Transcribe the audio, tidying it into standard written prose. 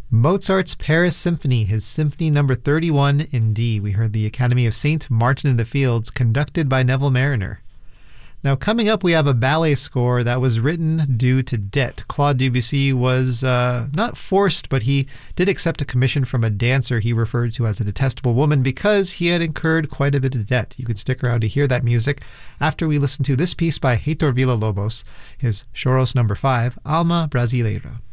Mozart's Paris Symphony, his Symphony number 31 in D. We heard the Academy of St. Martin in the Fields, conducted by Neville Marriner. Now, coming up, we have a ballet score that was written due to debt. Claude Debussy was not forced, but he did accept a commission from a dancer he referred to as a detestable woman because he had incurred quite a bit of debt. You can stick around to hear that music after we listen to this piece by Heitor Villa-Lobos, his Choros number 5, Alma Brasileira.